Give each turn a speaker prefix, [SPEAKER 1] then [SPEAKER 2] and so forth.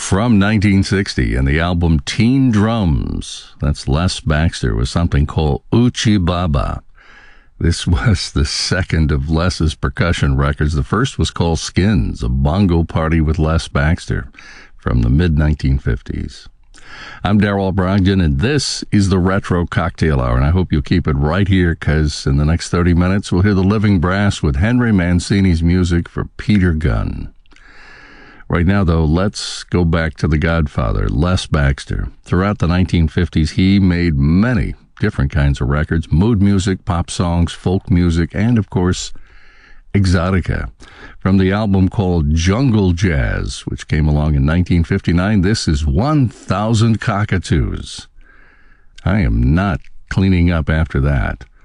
[SPEAKER 1] From 1960 and the album Teen Drums, that's Les Baxter, with something called Uchi Baba. This was the second of Les's percussion records. The first was called Skins, a bongo party with Les Baxter from the mid-1950s. I'm Darrell Brogdon, and this is the Retro Cocktail Hour, and I hope you'll keep it right here, because in the next 30 minutes, we'll hear the Living Brass with Henry Mancini's music for Peter Gunn. Right now, though, let's go back to the Godfather, Les Baxter. Throughout the 1950s, he made many different kinds of records: mood music, pop songs, folk music, and, of course, exotica. From the album called Jungle Jazz, which came along in 1959, this is 1,000 Cockatoos. I am not cleaning up after that.